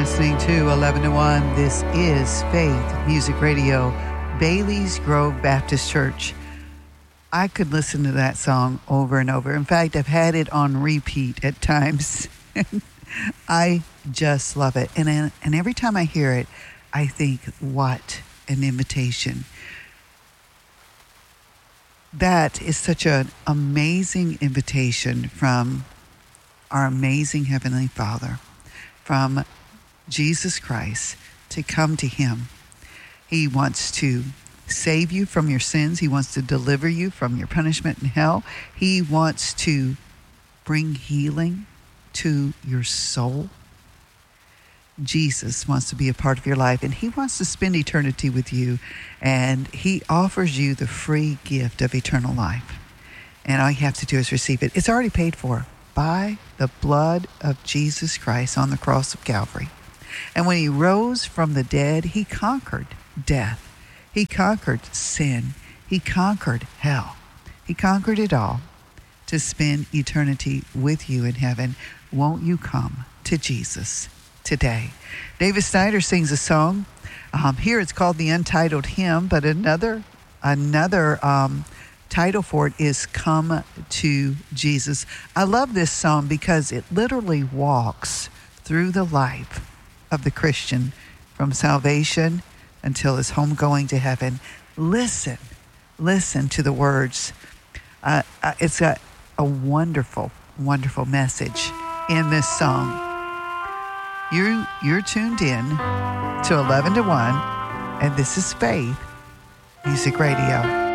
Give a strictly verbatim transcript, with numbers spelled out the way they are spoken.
listening to eleven to one. This is Faith Music Radio, Bailey's Grove Baptist Church. I could listen to that song over and over. In fact, I've had it on repeat at times. I just love it. And, and every time I hear it, I think, what an invitation. That is such an amazing invitation from our amazing Heavenly Father, from Jesus Christ, to come to Him. He wants to save you from your sins. He wants to deliver you from your punishment in hell. He wants to bring healing to your soul. Jesus wants to be a part of your life, and He wants to spend eternity with you, and He offers you the free gift of eternal life. And all you have to do is receive it. It's already paid for by the blood of Jesus Christ on the cross of Calvary. And when He rose from the dead, He conquered death. He conquered sin. He conquered hell. He conquered it all to spend eternity with you in heaven. Won't you come to Jesus today? David Snyder sings a song. Um, here it's called The Untitled Hymn, but another another um, title for it is Come to Jesus. I love this song because it literally walks through the life of the Christian from salvation until his home going to heaven. Listen, listen to the words. Uh, uh, it's a, a wonderful, wonderful message in this song. You, you're tuned in to eleven to one, and this is Faith Music Radio.